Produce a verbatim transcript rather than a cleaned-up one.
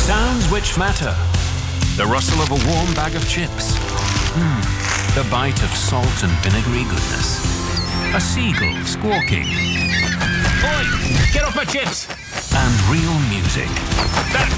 Sounds which matter. The rustle of a warm bag of chips. Hmm. The bite of salt and vinegary goodness. A seagull squawking. Oi! Get off my chips! And real music. That